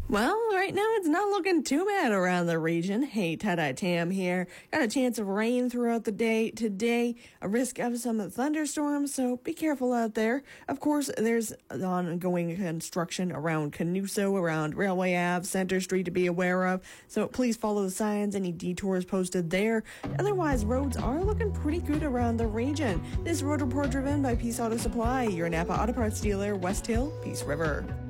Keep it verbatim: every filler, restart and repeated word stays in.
Well, right now it's not looking too bad around the region. Hey, Tie-Dye Tam here. Got a chance of rain throughout the day today, a risk of some thunderstorms, so be careful out there. Of course, there's ongoing construction around Canuso, around Railway Ave, Center Street to be aware of, so please follow the signs, any detours posted there. Otherwise, roads are looking pretty good around the region. This road report driven by Peace Auto Supply, your Napa Auto Parts dealer, West Hill, Peace River.